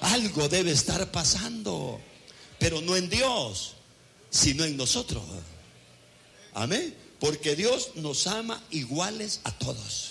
algo debe estar pasando, pero no en Dios, sino en nosotros. Amén. Porque Dios nos ama iguales a todos.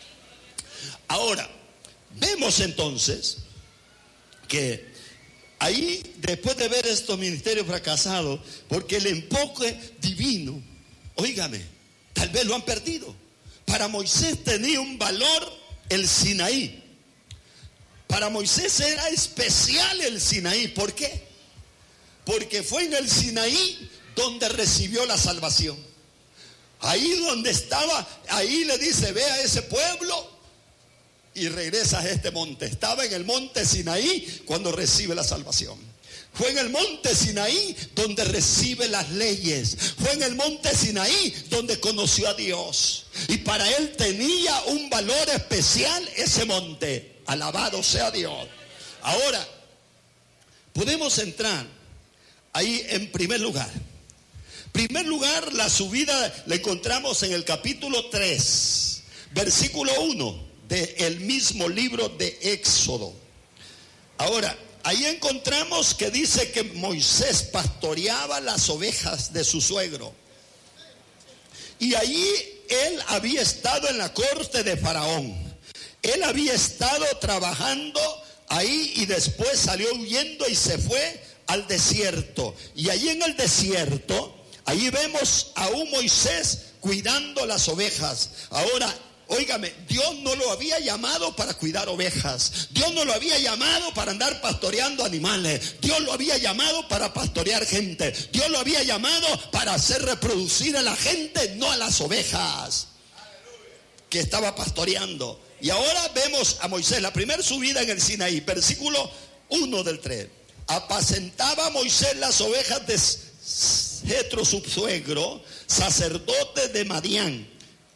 Ahora, vemos entonces que ahí, después de ver estos ministerios fracasados, porque el enfoque divino, óigame, tal vez lo han perdido. Para Moisés tenía un valor el Sinaí. Para Moisés era especial el Sinaí. ¿Por qué? Porque fue en el Sinaí donde recibió la salvación. Ahí donde estaba, ahí le dice: ve a ese pueblo y regresa a este monte. Estaba en el monte Sinaí cuando recibe la salvación. Fue en el monte Sinaí donde recibe las leyes. Fue en el monte Sinaí donde conoció a Dios. Y para él tenía un valor especial ese monte. Alabado sea Dios. Ahora, podemos entrar ahí en primer lugar. Primer lugar, la subida la encontramos en el capítulo 3, versículo 1 del mismo libro de Éxodo. Ahora, ahí encontramos que dice que Moisés pastoreaba las ovejas de su suegro. Y allí él había estado en la corte de Faraón. Él había estado trabajando ahí y después salió huyendo y se fue al desierto. Y allí en el desierto, ahí vemos a un Moisés cuidando las ovejas. Ahora, óigame, Dios no lo había llamado para cuidar ovejas. Dios no lo había llamado para andar pastoreando animales. Dios lo había llamado para pastorear gente. Dios lo había llamado para hacer reproducir a la gente, no a las ovejas que estaba pastoreando. Y ahora vemos a Moisés, la primera subida en el Sinaí, versículo 1 del 3. Apacentaba Moisés las ovejas de Jetro, su suegro, sacerdote de Madián.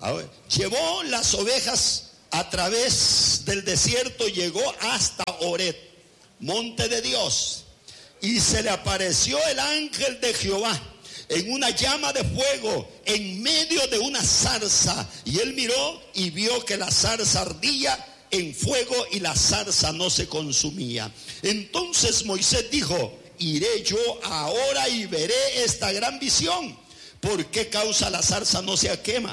Llevó las ovejas a través del desierto, llegó hasta Horeb, monte de Dios, y se le apareció el ángel de Jehová en una llama de fuego en medio de una zarza, y él miró y vio que la zarza ardía en fuego y la zarza no se consumía. Entonces Moisés dijo: iré yo ahora y veré esta gran visión. ¿Por qué causa la zarza no se quema?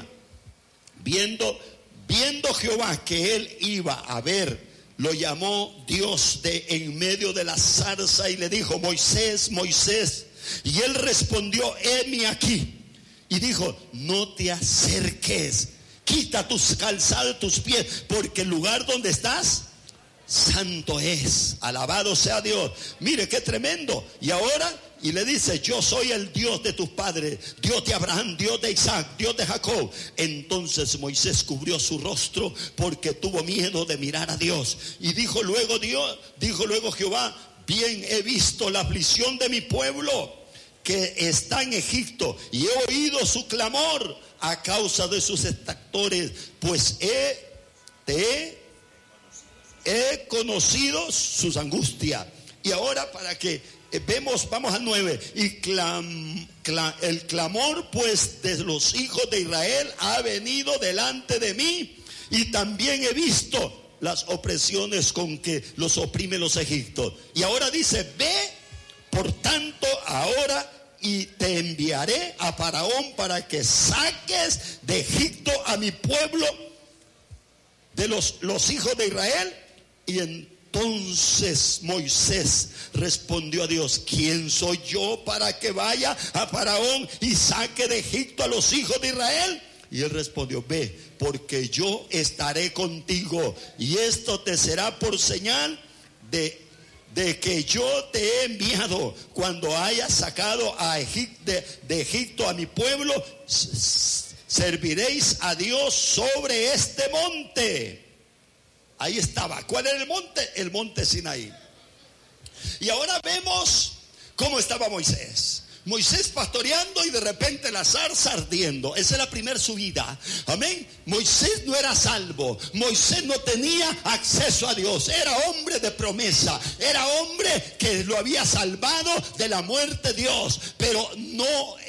Viendo Jehová que él iba a ver, lo llamó Dios de en medio de la zarza y le dijo: Moisés, Moisés. Y él respondió: heme aquí. Y dijo: no te acerques, quita tus calzados, tus pies, porque el lugar donde estás santo es. Alabado sea Dios. Mire qué tremendo. Y ahora, y le dice: yo soy el Dios de tus padres, Dios de Abraham, Dios de Isaac, Dios de Jacob. Entonces Moisés cubrió su rostro porque tuvo miedo de mirar a Dios. Y dijo luego Jehová: bien he visto la aflicción de mi pueblo que está en Egipto, y he oído su clamor a causa de sus exactores, pues he conocido sus angustias. Y ahora, para que vamos al 9. Y el clamor pues de los hijos de Israel ha venido delante de mí, y también he visto las opresiones con que los oprimen los egipcios. Y ahora dice: ve por tanto ahora, y te enviaré a Faraón para que saques de Egipto a mi pueblo, de los hijos de Israel. Y entonces Moisés respondió a Dios: ¿quién soy yo para que vaya a Faraón y saque de Egipto a los hijos de Israel? Y él respondió: ve, porque yo estaré contigo, y esto te será por señal de que yo te he enviado. Cuando hayas sacado de Egipto a mi pueblo, serviréis a Dios sobre este monte. Ahí estaba. ¿Cuál era el monte? El monte Sinaí. Y ahora vemos cómo estaba Moisés. Moisés pastoreando y de repente la zarza ardiendo. Esa es la primera subida. Amén. Moisés no era salvo. Moisés no tenía acceso a Dios. Era hombre de promesa. Era hombre que lo había salvado de la muerte Dios. Pero no